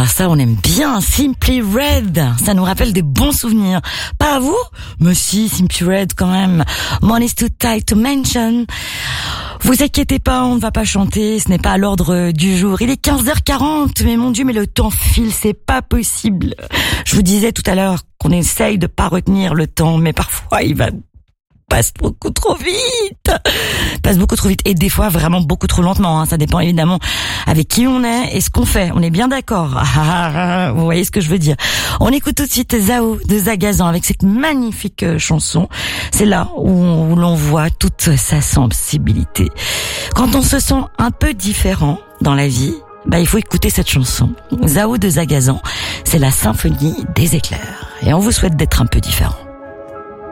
ça, on aime bien Simply Red. Ça nous rappelle des bons souvenirs. Pas à vous? Mais si, Simply Red quand même. Money's too tight to mention. Vous inquiétez pas, on ne va pas chanter, ce n'est pas à l'ordre du jour. Il est 15h40, mais mon Dieu, mais le temps file, c'est pas possible. Je vous disais tout à l'heure qu'on essaye de pas retenir le temps, mais parfois il passe beaucoup trop vite. Et des fois vraiment beaucoup trop lentement, hein. Ça dépend évidemment avec qui on est et ce qu'on fait. On est bien d'accord. Vous voyez ce que je veux dire. On écoute tout de suite Zao de Zagazan avec cette magnifique chanson. C'est là où l'on voit toute sa sensibilité. Quand on se sent un peu différent dans la vie, il faut écouter cette chanson. Zao de Zagazan, c'est la symphonie des éclairs. Et on vous souhaite d'être un peu différent.